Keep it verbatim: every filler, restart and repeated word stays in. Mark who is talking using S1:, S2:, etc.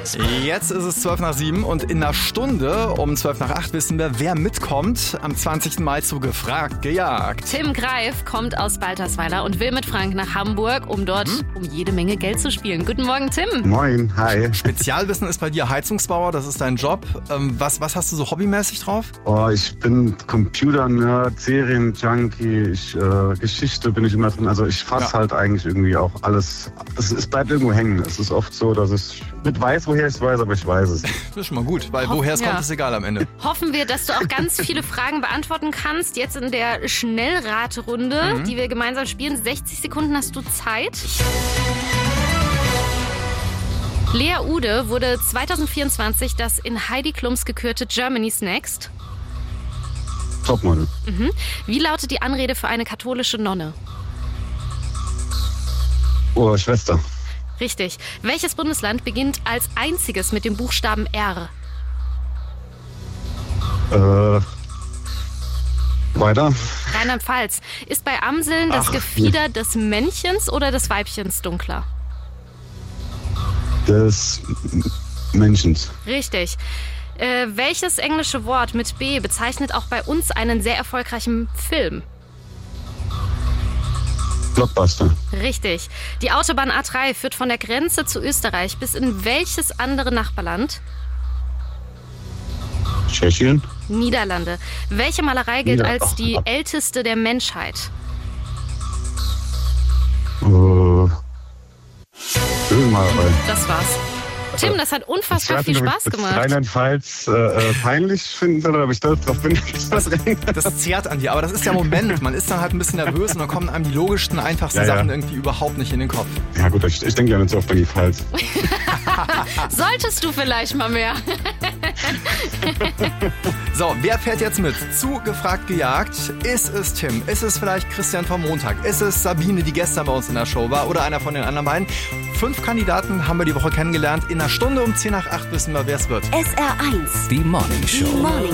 S1: Jetzt ist es zwölf nach sieben und in einer Stunde um zwölf nach acht wissen wir, wer mitkommt am zwanzigsten Mai zu Gefragt gejagt.
S2: Tim Greif kommt aus Baltersweiler und will mit Frank nach Hamburg, um dort mhm. um jede Menge Geld zu spielen. Guten Morgen, Tim.
S3: Moin, hi.
S1: Spezialwissen ist bei dir Heizungsbauer, das ist dein Job. Ähm, was, was hast du so hobbymäßig drauf?
S3: Oh, ich bin Computer-Nerd, Serien-Junkie, ich, äh, Geschichte bin ich immer drin. Also ich fasse ja. halt eigentlich irgendwie auch alles. Es, es bleibt irgendwo hängen. Es ist oft so, dass ich nicht weiß, woher ich es weiß, aber ich weiß es.
S1: Das ist schon mal gut, weil
S2: Hoffen,
S1: woher es kommt,
S2: ja.
S1: ist egal am Ende.
S2: Hoffen wir, dass du auch ganz viele Fragen beantworten kannst. Jetzt in der Schnellraterunde, mhm. die wir gemeinsam spielen. sechzig Sekunden hast du Zeit. Lea Ude wurde zwanzig vierundzwanzig das in Heidi Klums gekürte Germany's Next.
S3: Topmodel.
S2: Mhm. Wie lautet die Anrede für eine katholische Nonne?
S3: Oh, Schwester.
S2: Richtig. Welches Bundesland beginnt als einziges mit dem Buchstaben R?
S3: Äh, weiter.
S2: Rheinland-Pfalz. Ist bei Amseln das
S3: Ach,
S2: Gefieder des Männchens oder des Weibchens dunkler?
S3: Des Menschens.
S2: Richtig. Äh, welches englische Wort mit B bezeichnet auch bei uns einen sehr erfolgreichen Film?
S3: Blockbuster.
S2: Richtig. Die Autobahn A drei führt von der Grenze zu Österreich bis in welches andere Nachbarland?
S3: Tschechien.
S2: Niederlande. Welche Malerei gilt
S3: Nieder-
S2: als die
S3: Ach.
S2: älteste der Menschheit?
S3: Äh, Ölmalerei.
S2: Das war's. Tim, das hat unfassbar viel Spaß gemacht.
S3: Rheinland-Pfalz äh, äh, peinlich finden oder ob ich da drauf bin.
S1: Das, das zehrt an dir, aber das ist der Moment. Man ist dann halt ein bisschen nervös und dann kommen einem die logischsten, einfachsten
S3: Ja, ja.
S1: Sachen irgendwie überhaupt nicht in den Kopf.
S3: Ja gut, ich, ich denke ja nicht so oft an die Pfalz.
S2: Solltest du vielleicht mal mehr.
S1: So, wer fährt jetzt mit? Zu Gefragt gejagt. Ist es Tim? Ist es vielleicht Christian vom Montag? Ist es Sabine, die gestern bei uns in der Show war? Oder einer von den anderen beiden? Fünf Kandidaten haben wir die Woche kennengelernt. In einer Stunde um zehn nach acht wissen wir, wer es wird.
S4: S R eins.
S5: Die Morning Show.
S4: Die Morning